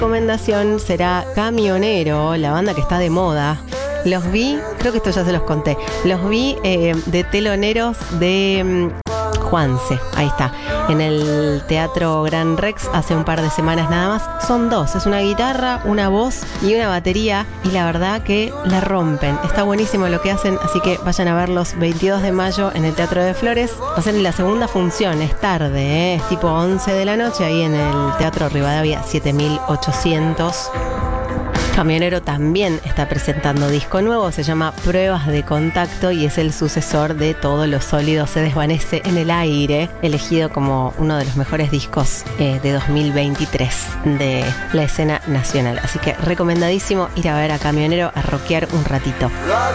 recomendación será Camionero, la banda que está de moda. Los vi, creo que esto ya se los conté, los vi de teloneros de Juanse, ahí está, en el Teatro Gran Rex hace un par de semanas nada más. Son dos, es una guitarra, una voz y una batería, y la verdad que la rompen. Está buenísimo lo que hacen, así que vayan a verlos 22 de mayo en el Teatro de Flores. Hacen la segunda función, es tarde, es tipo 11 de la noche ahí en el Teatro Rivadavia 7800. Camionero también está presentando disco nuevo, se llama Pruebas de Contacto y es el sucesor de Todo lo sólido se desvanece en el aire, elegido como uno de los mejores discos de 2023 de la escena nacional. Así que recomendadísimo ir a ver a Camionero a rockear un ratito.